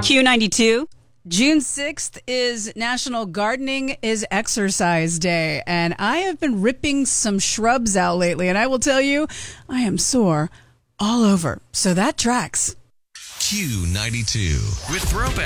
Q92. June 6th is National Gardening is Exercise Day, and I have been ripping some shrubs out lately, and I will tell you, I am sore all over. So that tracks. Q92 with Throwback.